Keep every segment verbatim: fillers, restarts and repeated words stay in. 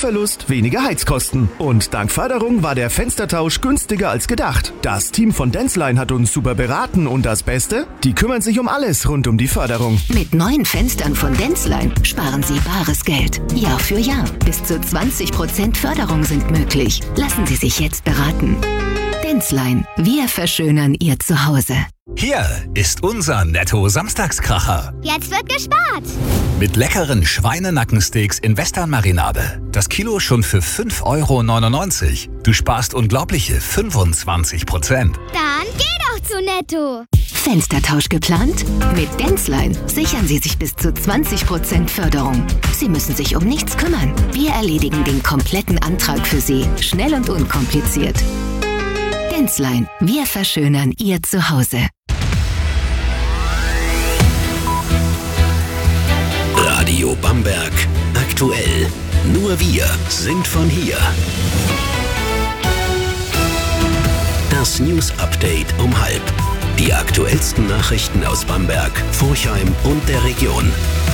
Stromverlust, weniger Heizkosten. Und dank Förderung war der Fenstertausch günstiger als gedacht. Das Team von Denzline hat uns super beraten und das Beste? Die kümmern sich um alles rund um die Förderung. Mit neuen Fenstern von Denzline sparen Sie bares Geld. Jahr für Jahr. Bis zu zwanzig Prozent Förderung sind möglich. Lassen Sie sich jetzt beraten. Denzline. Wir verschönern Ihr Zuhause. Hier ist unser Netto-Samstagskracher. Jetzt wird gespart. Mit leckeren Schweinenackensteaks in Western-Marinade. Das Kilo schon für fünf Euro neunundneunzig. Du sparst unglaubliche fünfundzwanzig Prozent. Dann geh doch zu Netto. Fenstertausch geplant? Mit Denzline sichern Sie sich bis zu zwanzig Prozent Förderung. Sie müssen sich um nichts kümmern. Wir erledigen den kompletten Antrag für Sie. Schnell und unkompliziert. Denzline. Wir verschönern Ihr Zuhause. Radio Bamberg. Aktuell. Nur wir sind von hier. Das News Update um halb. Die aktuellsten Nachrichten aus Bamberg, Forchheim und der Region.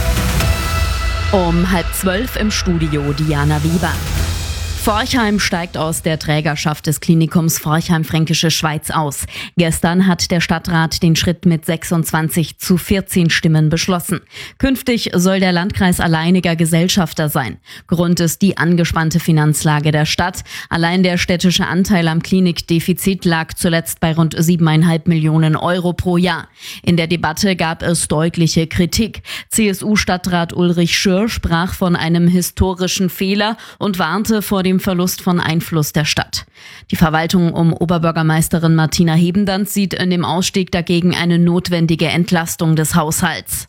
Um halb zwölf im Studio Diana Wieber. Forchheim steigt aus der Trägerschaft des Klinikums Forchheim-Fränkische Schweiz aus. Gestern hat der Stadtrat den Schritt mit sechsundzwanzig zu vierzehn Stimmen beschlossen. Künftig soll der Landkreis alleiniger Gesellschafter sein. Grund ist die angespannte Finanzlage der Stadt. Allein der städtische Anteil am Klinikdefizit lag zuletzt bei rund siebeneinhalb Millionen Euro pro Jahr. In der Debatte gab es deutliche Kritik. C S U-Stadtrat Ulrich Schürr sprach von einem historischen Fehler und warnte vor dem Verlust von Einfluss der Stadt. Die Verwaltung um Oberbürgermeisterin Martina Hebendanz sieht in dem Ausstieg dagegen eine notwendige Entlastung des Haushalts.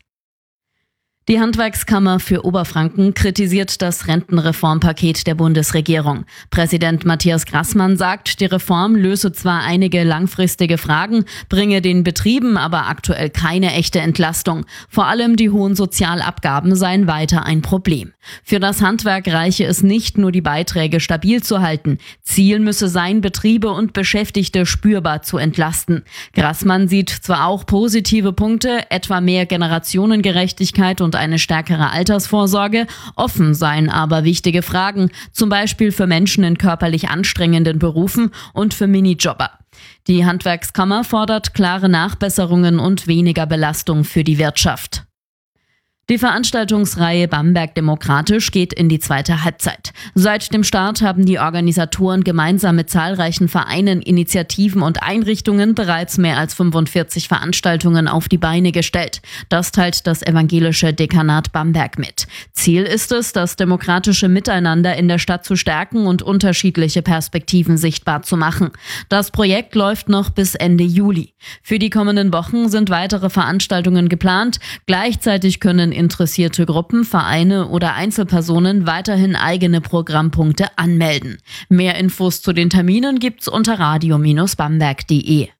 Die Handwerkskammer für Oberfranken kritisiert das Rentenreformpaket der Bundesregierung. Präsident Matthias Grassmann sagt, die Reform löse zwar einige langfristige Fragen, bringe den Betrieben aber aktuell keine echte Entlastung. Vor allem die hohen Sozialabgaben seien weiter ein Problem. Für das Handwerk reiche es nicht, nur die Beiträge stabil zu halten. Ziel müsse sein, Betriebe und Beschäftigte spürbar zu entlasten. Grassmann sieht zwar auch positive Punkte, etwa mehr Generationengerechtigkeit und eine stärkere Altersvorsorge, offen seien aber wichtige Fragen, zum Beispiel für Menschen in körperlich anstrengenden Berufen und für Minijobber. Die Handwerkskammer fordert klare Nachbesserungen und weniger Belastung für die Wirtschaft. Die Veranstaltungsreihe Bamberg Demokratisch geht in die zweite Halbzeit. Seit dem Start haben die Organisatoren gemeinsam mit zahlreichen Vereinen, Initiativen und Einrichtungen bereits mehr als fünfundvierzig Veranstaltungen auf die Beine gestellt. Das teilt das evangelische Dekanat Bamberg mit. Ziel ist es, das demokratische Miteinander in der Stadt zu stärken und unterschiedliche Perspektiven sichtbar zu machen. Das Projekt läuft noch bis Ende Juli. Für die kommenden Wochen sind weitere Veranstaltungen geplant. Gleichzeitig können interessierte Gruppen, Vereine oder Einzelpersonen weiterhin eigene Programmpunkte anmelden. Mehr Infos zu den Terminen gibt's unter radio Bindestrich bamberg punkt de.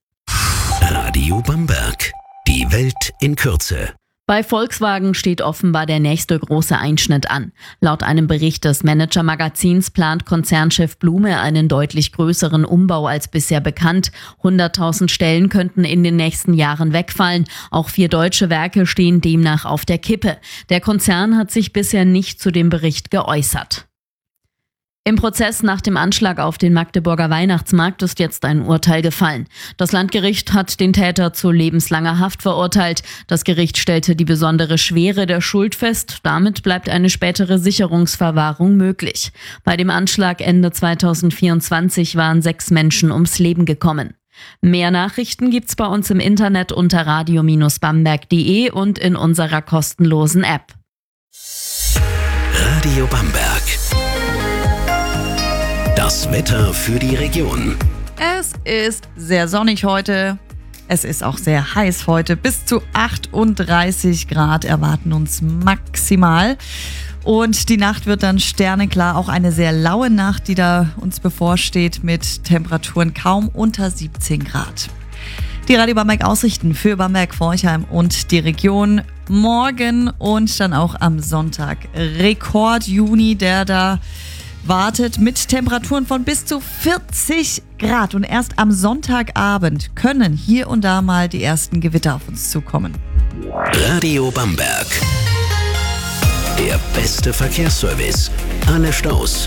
Radio Bamberg. Die Welt in Kürze. Bei Volkswagen steht offenbar der nächste große Einschnitt an. Laut einem Bericht des Manager-Magazins plant Konzernchef Blume einen deutlich größeren Umbau als bisher bekannt. hunderttausend Stellen könnten in den nächsten Jahren wegfallen. Auch vier deutsche Werke stehen demnach auf der Kippe. Der Konzern hat sich bisher nicht zu dem Bericht geäußert. Im Prozess nach dem Anschlag auf den Magdeburger Weihnachtsmarkt ist jetzt ein Urteil gefallen. Das Landgericht hat den Täter zu lebenslanger Haft verurteilt. Das Gericht stellte die besondere Schwere der Schuld fest. Damit bleibt eine spätere Sicherungsverwahrung möglich. Bei dem Anschlag Ende zweitausendvierundzwanzig waren sechs Menschen ums Leben gekommen. Mehr Nachrichten gibt's bei uns im Internet unter radio Bindestrich bamberg punkt de und in unserer kostenlosen App. Radio Bamberg. Das Wetter für die Region. Es ist sehr sonnig heute. Es ist auch sehr heiß heute. Bis zu achtunddreißig Grad erwarten uns maximal. Und die Nacht wird dann sterneklar. Auch eine sehr laue Nacht, die da uns bevorsteht mit Temperaturen kaum unter siebzehn Grad. Die Radio Bamberg Aussichten für Bamberg, Forchheim und die Region. Morgen und dann auch am Sonntag. Rekord Juni, der da wartet mit Temperaturen von bis zu vierzig Grad. Und erst am Sonntagabend können hier und da mal die ersten Gewitter auf uns zukommen. Radio Bamberg. Der beste Verkehrsservice. Alle Staus